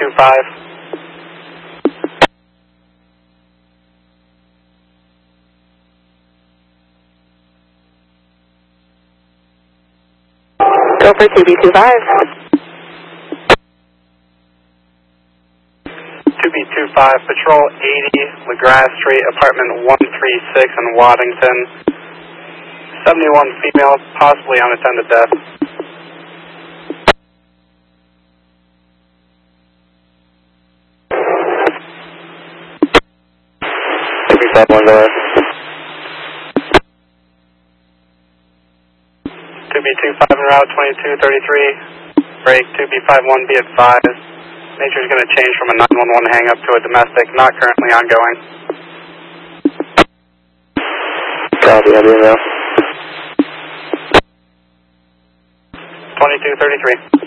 2B25. Go for 2B25. 2B25, patrol 80, LaGrasse Street, apartment 136 in Waddington. 71 female, possibly unattended death. 2B51, go ahead. 2B25 en route 2233. Break 2B51, be advised. Nature's going to change from a 911 hang up to a domestic, not currently ongoing. Copy, I'll be in now. 2233.